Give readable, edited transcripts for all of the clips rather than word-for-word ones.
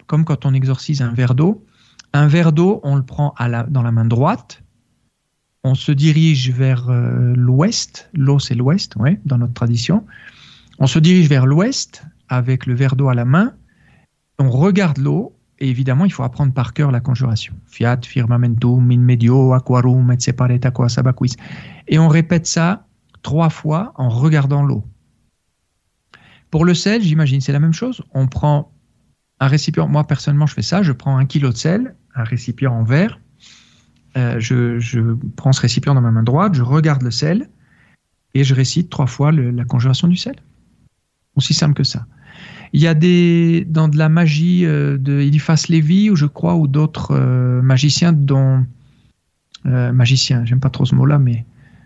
comme quand on exorcise un verre d'eau. Un verre d'eau, on le prend dans la main droite, on se dirige vers l'ouest, l'eau c'est l'ouest, ouais, dans notre tradition. On se dirige vers l'ouest avec le verre d'eau à la main, on regarde l'eau, et évidemment, il faut apprendre par cœur la conjuration. Fiat, firmamentum, in medio, aquarum, et separet aqua sabaquis. Et on répète ça 3 fois en regardant l'eau. Pour le sel, j'imagine, c'est la même chose. On prend un récipient, moi personnellement je fais ça, je prends 1 kg de sel, un récipient en verre, je prends ce récipient dans ma main droite, je regarde le sel, et je récite 3 fois la conjuration du sel. Aussi simple que ça. Il y a dans de la magie de Eliphas Lévi, je crois, ou d'autres magiciens dont... magiciens, j'aime pas trop ce mot-là, mais...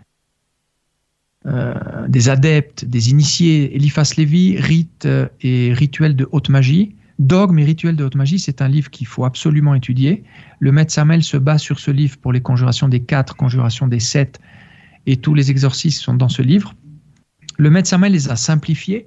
des adeptes, des initiés. Eliphas Lévi, Rites et rituels de haute magie. Dogmes et rituels de haute magie, c'est un livre qu'il faut absolument étudier. Le maître Samuel se base sur ce livre pour les conjurations des 4, conjurations des 7, et tous les exorcismes sont dans ce livre. Le maître Samuel les a simplifiés.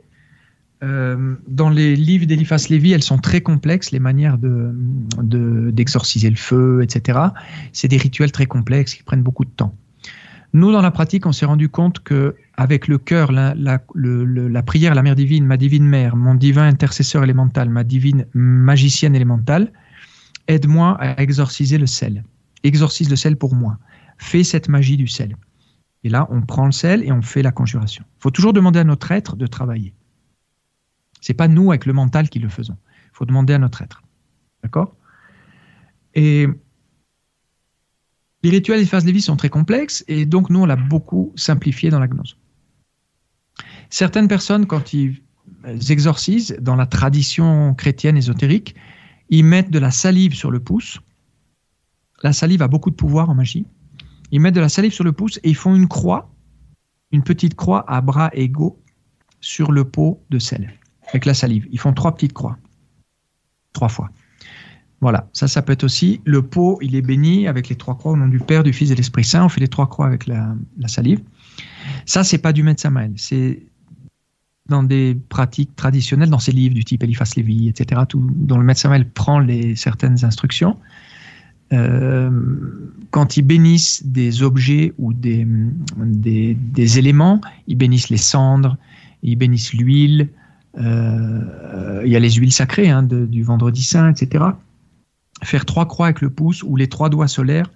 Dans les livres d'Eliphas Lévi, elles sont très complexes, les manières d'exorciser le feu, etc. C'est des rituels très complexes qui prennent beaucoup de temps. Nous, dans la pratique, on s'est rendu compte qu'avec le cœur, la prière à la Mère divine, ma divine mère, mon divin intercesseur élémental, ma divine magicienne élémentale, aide-moi à exorciser le sel. Exorcise le sel pour moi. Fais cette magie du sel. Et là, on prend le sel et on fait la conjuration. Il faut toujours demander à notre être de travailler. Ce n'est pas nous, avec le mental, qui le faisons. Il faut demander à notre être. D'accord ? Et les rituels d'Eliphas Lévi sont très complexes, et donc nous, on l'a beaucoup simplifié dans la gnose. Certaines personnes, quand ils exorcisent, dans la tradition chrétienne ésotérique, ils mettent de la salive sur le pouce. La salive a beaucoup de pouvoir en magie. Ils mettent de la salive sur le pouce et ils font une croix, une petite croix à bras égaux sur le pot de sel, avec la salive. Ils font 3 petites croix, 3 fois. Voilà, ça peut être aussi, le pot, il est béni avec les 3 croix au nom du Père, du Fils et de l'Esprit Saint. On fait les 3 croix avec la salive. Ça, c'est pas du maître Samuel, c'est dans des pratiques traditionnelles, dans ces livres du type Eliphas Lévi, etc., dont le maître Samuel prend certaines instructions. Quand ils bénissent des objets ou des éléments, ils bénissent les cendres, ils bénissent l'huile, il y a les huiles sacrées du vendredi saint, etc. Faire 3 croix avec le pouce ou les 3 doigts solaires.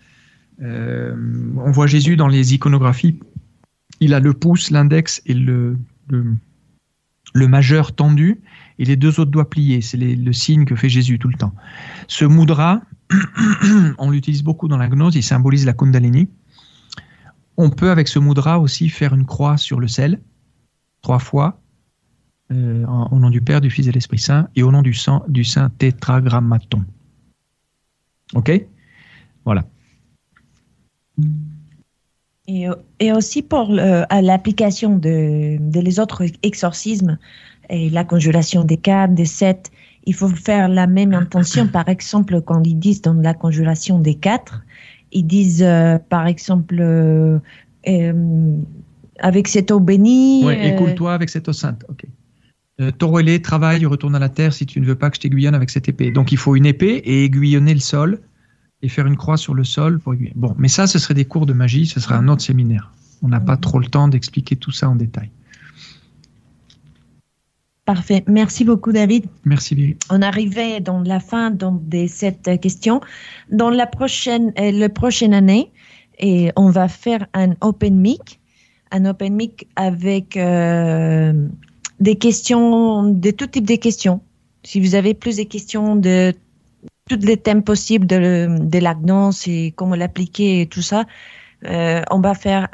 On voit Jésus dans les iconographies, il a le pouce, l'index et le majeur tendu et les 2 autres doigts pliés. C'est le signe que fait Jésus tout le temps. Ce mudra, on l'utilise beaucoup dans la gnose, il symbolise la Kundalini. On peut avec ce mudra aussi faire une croix sur le sel, 3 fois, au nom du Père, du Fils et de l'Esprit Saint, et au nom du Saint Tétragrammaton. Ok ? Voilà. Et aussi pour l'application de les autres exorcismes et la conjuration des 4, des 7, il faut faire la même intention. Par exemple, quand ils disent dans la conjuration des 4, ils disent par exemple avec cette eau bénie. Oui, écoule-toi avec cette eau sainte. Ok. Taureau ailé, travaille, retourne à la terre si tu ne veux pas que je t'aiguillonne avec cette épée. Donc il faut une épée et aiguillonner le sol et faire une croix sur le sol pour aiguillonner. Bon, mais ça, ce serait des cours de magie, ce serait un autre séminaire. On n'a pas trop le temps d'expliquer tout ça en détail. Parfait. Merci beaucoup, David. Merci, Viri. On arrivait dans la fin de cette question. Dans la prochaine année, et on va faire un open mic avec des questions, de tout type de questions. Si vous avez plus de questions de tous les thèmes possibles de la gnose et comment l'appliquer et tout ça, on va faire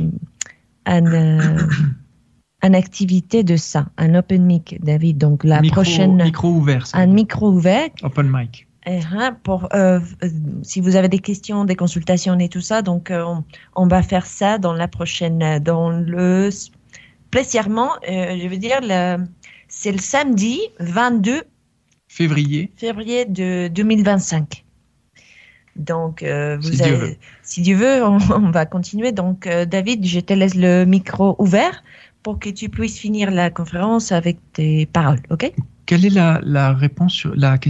une activité de ça, un open mic, David. Donc la prochaine micro ouvert. Un micro ouvert. Open mic. Pour si vous avez des questions, des consultations et tout ça, donc on va faire ça dans la prochaine, spécialement, je veux dire, c'est le samedi 22 février de 2025. Donc, si Dieu veut, on va continuer. Donc, David, je te laisse le micro ouvert pour que tu puisses finir la conférence avec tes paroles, ok ? Quelle est la réponse sur la question ?